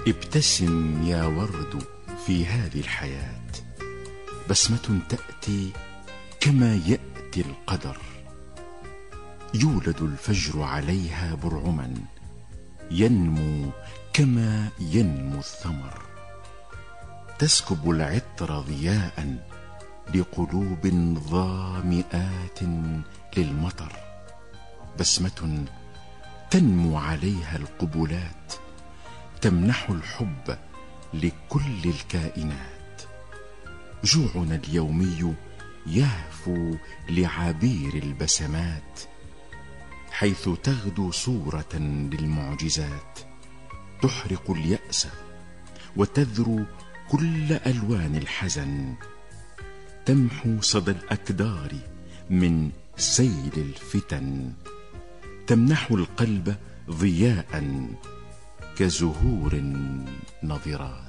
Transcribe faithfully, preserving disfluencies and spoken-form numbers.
ابتسم يا ورد في هذه الحياة، بسمة تأتي كما يأتي القدر، يولد الفجر عليها برعما، ينمو كما ينمو الثمر، تسكب العطر ضياء لقلوب ظامئات للمطر، بسمة تنمو عليها القبلات، تمنح الحب لكل الكائنات، جوعنا اليومي يهفو لعبير البسمات، حيث تغدو صورة للمعجزات، تحرق اليأس وتذرو كل ألوان الحزن، تمحو صدى الأكدار من سيل الفتن، تمنح القلب ضياء كزهور نضرات.